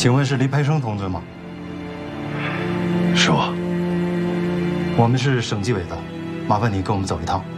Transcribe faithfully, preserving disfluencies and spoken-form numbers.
请问是黎培生同志吗？ 是我。 我们是省纪委的，麻烦你跟我们走一趟。